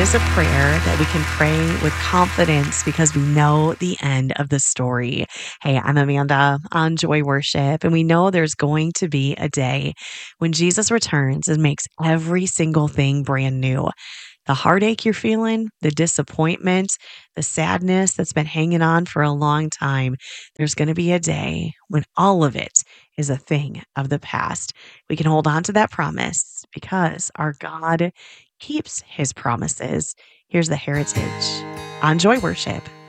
is a prayer that we can pray with confidence because we know the end of the story. Hey, I'm Amanda on Joy Worship, and we know there's going to be a day when Jesus returns and makes every single thing brand new. The heartache you're feeling, the disappointment, the sadness that's been hanging on for a long time, there's going to be a day when all of it is a thing of the past. We can hold on to that promise because our God keeps his promises. Here's the heritage on Joy Worship.